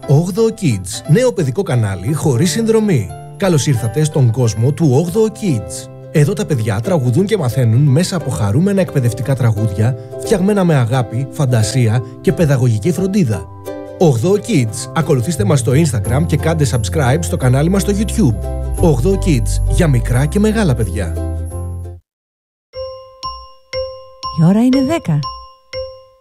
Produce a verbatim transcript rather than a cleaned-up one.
όγδοο Kids, νέο παιδικό κανάλι χωρίς συνδρομή. Καλώς ήρθατε στον κόσμο του όγδοο Kids. Εδώ τα παιδιά τραγουδούν και μαθαίνουν μέσα από χαρούμενα εκπαιδευτικά τραγούδια, φτιαγμένα με αγάπη, φαντασία και παιδαγωγική φροντίδα. όγδοο Kids. Ακολουθήστε μας στο Instagram και κάντε subscribe στο κανάλι μας στο YouTube. όγδοο Kids, για μικρά και μεγάλα παιδιά. Η ώρα είναι δέκα.